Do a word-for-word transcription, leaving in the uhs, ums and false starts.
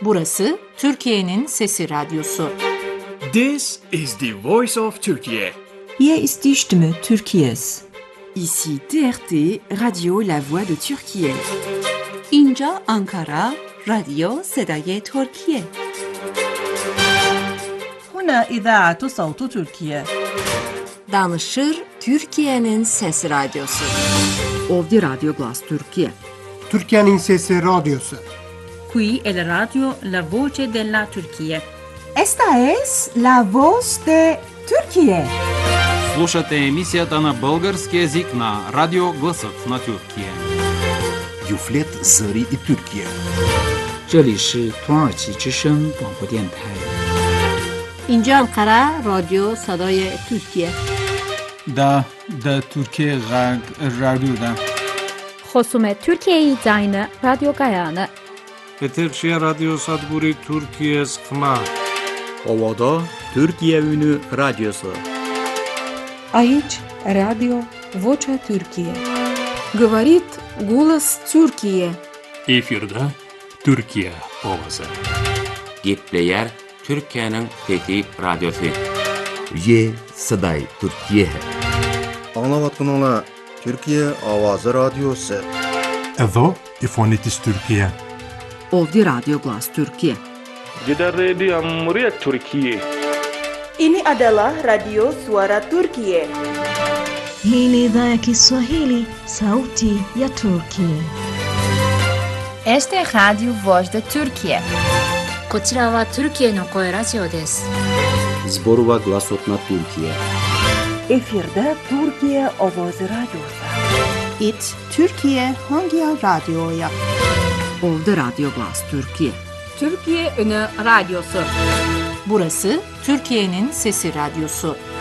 Burası Türkiye'nin Sesi Radyosu. This is the voice of Turkey. Hier ist die Stimme Türkiye's. Ici T R T, Radio La Voix de Türkiye. اینجا آنکارا، رادیو صدای ترکیه. هنا إذاعة صوت تركيا. Danışır Türkiye'nin Sesi Radyosu. Ovdje Radio Glas Türkiye. Türkiye'nin Sesi Radyosu. Qui è la radio La Voce della Turchia. Esta es La Voz de Türkiye. Слушате емисията на български език на Радио Гласът на Тюркия. Юфлет Зари и Türkiye. 这里是土耳其之声广播电台。 اینجا انقره رادیو صدای ترکیه. دا دا Türkiye Radyo'da. خصومت Türkiye Zayne Radyo Gayane. Eterşehir Radyo Sadguri Türkiye Skma. Ovada Türkiye Ünü Radyosu. Aici Radio Vocea Türkiye. Говорит голос Türkiye. Efirde Türkiye Ovası. Gitleyer Türkiye'nin Fethi Radyosu. Ye Saday Türkiye. Anlavatkunula Türkiye Avazı Radyosu. Evo İfonitis Türkiye. Ovdje Radio Glas Türkiye. Jeddah Radio Muria Türkiye. Ini adalah Radio Suara Turkiye. Hii ni idhaa ya Kiswahili, Sauti ya Turkiye. Este es Radio Voz de Türkiye. こちらはトルキエの声ラジオです。 Zborova Glasot na Türkiye. Efirde Türkiye Ovoz Radyosu. It Türkiye hangi radyoya? Ovdje Radio Glas Türkiye. Türkiye Ünü Radyosu. Burası Türkiye'nin Sesi Radyosu.